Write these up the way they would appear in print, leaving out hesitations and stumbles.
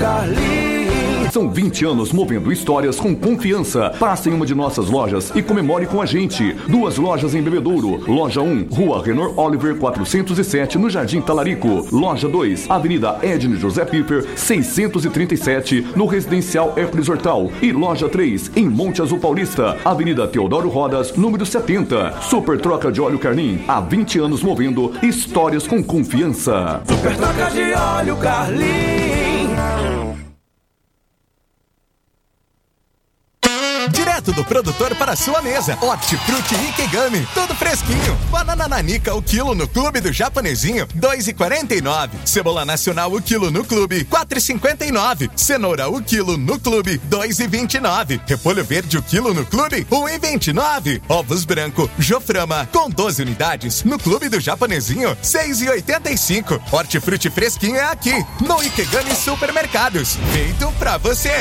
Carlinhos. São 20 anos movendo histórias com confiança. Passe em uma de nossas lojas e comemore com a gente. 2 lojas em Bebedouro. Loja 1, Rua Renor Oliver 407, no Jardim Talarico. Loja 2, Avenida Edno José Piper 637, no Residencial Hércules Hortal. E Loja 3, em Monte Azul Paulista, Avenida Teodoro Rodas, número 70. Super Troca de Óleo Carlin. Há 20 anos movendo histórias com confiança. Super Troca de Óleo Carlin. Direto do produtor para sua mesa. Hortifruti Ikegami, tudo fresquinho. Banana nanica o quilo no Clube do Japonesinho, 2,49. Cebola nacional o quilo no Clube, 4,59. Cenoura o quilo no Clube, 2,29. Repolho verde o quilo no Clube, 1,29. Ovos branco Joframa com 12 unidades no Clube do Japonesinho, 6,85. Hortifruti fresquinho é aqui no Ikegami Supermercados. Feito pra você.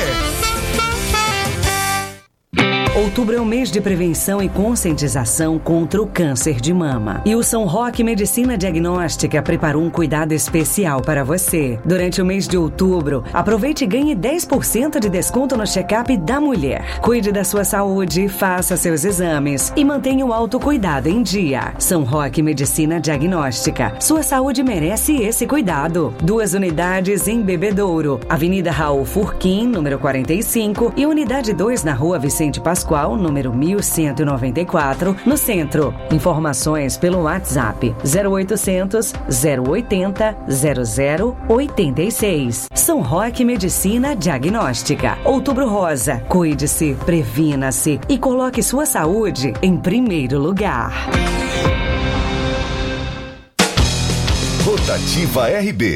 Outubro é o mês de prevenção e conscientização contra o câncer de mama. E o São Roque Medicina Diagnóstica preparou um cuidado especial para você. Durante o mês de outubro, aproveite e ganhe 10% de desconto no check-up da mulher. Cuide da sua saúde, faça seus exames e mantenha o autocuidado em dia. São Roque Medicina Diagnóstica. Sua saúde merece esse cuidado. 2 unidades em Bebedouro. Avenida Raul Furquim, número 45 e unidade 2 na Rua Vicente Pascoal, número 1194, no centro. Informações pelo WhatsApp 0800 080 0086. São Roque Medicina Diagnóstica. Outubro Rosa. Cuide-se, previna-se e coloque sua saúde em primeiro lugar. Rotativa RB.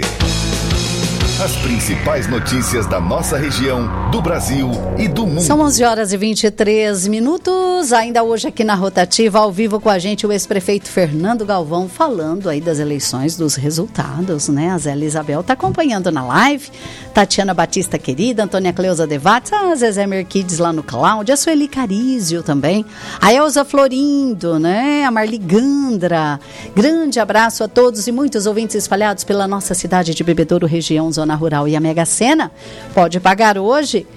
As principais notícias da nossa região, do Brasil e do mundo. São 11h23. Ainda hoje aqui na Rotativa, ao vivo com a gente, o ex-prefeito Fernando Galvão, falando aí das eleições, dos resultados, né? A Zé Isabel está acompanhando na live. Tatiana Batista querida, Antônia Cleusa Devates, a Zezé Merquides lá no Cláudio, a Sueli Carizio também, a Elza Florindo, né? A Marli Gandra. Grande abraço a todos e muitos ouvintes espalhados pela nossa cidade de Bebedouro, região, zona rural. E a Mega Sena pode pagar hoje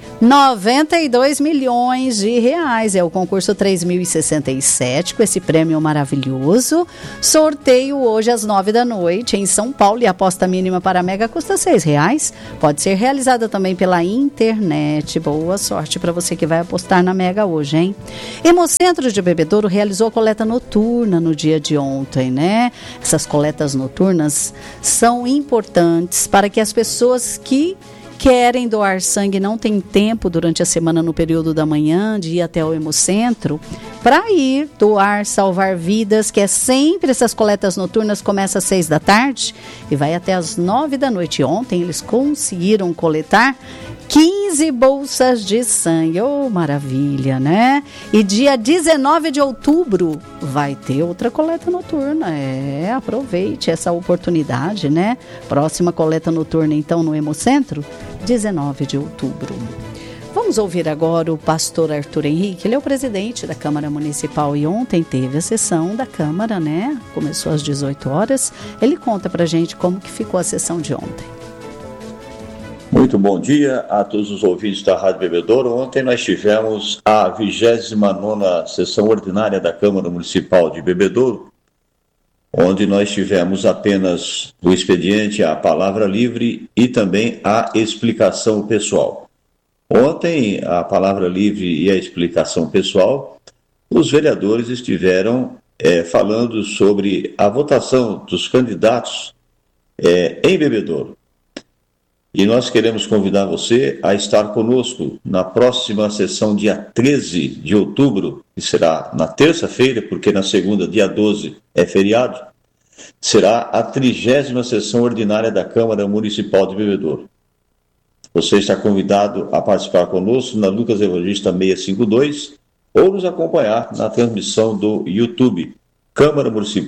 92 milhões de reais. É o concurso 3067 com esse prêmio maravilhoso. Sorteio hoje às 9 da noite em São Paulo e a aposta mínima para a Mega custa R$6. Pode ser realizada também pela internet. Boa sorte para você que vai apostar na Mega hoje, hein? Hemocentro de Bebedouro realizou coleta noturna no dia de ontem, né? Essas coletas noturnas são importantes para que as pessoas que querem doar sangue e não têm tempo durante a semana no período da manhã de ir até o Hemocentro para ir doar, salvar vidas, que é sempre essas coletas noturnas, começa às 6 da tarde e vai até às 9 da noite. Ontem eles conseguiram coletar 15 bolsas de sangue. Oh, maravilha, né? E dia 19 de outubro vai ter outra coleta noturna. Aproveite essa oportunidade, né? Próxima coleta noturna, então, no Hemocentro, 19 de outubro. Vamos ouvir agora o pastor Arthur Henrique. Ele é o presidente da Câmara Municipal e ontem teve a sessão da Câmara, né? Começou às 18 horas. Ele conta pra gente como que ficou a sessão de ontem. Muito bom dia a todos os ouvintes da Rádio Bebedouro. Ontem nós tivemos a 29ª sessão ordinária da Câmara Municipal de Bebedouro, onde nós tivemos apenas o expediente, a palavra livre e também a explicação pessoal. Ontem, a palavra livre e a explicação pessoal, os vereadores estiveram falando sobre a votação dos candidatos em Bebedouro. E nós queremos convidar você a estar conosco na próxima sessão, dia 13 de outubro, que será na terça-feira, porque na segunda, dia 12, é feriado, será a 30ª sessão ordinária da Câmara Municipal de Bebedouro. Você está convidado a participar conosco na Lucas Evangelista 652 ou nos acompanhar na transmissão do YouTube, Câmara Municipal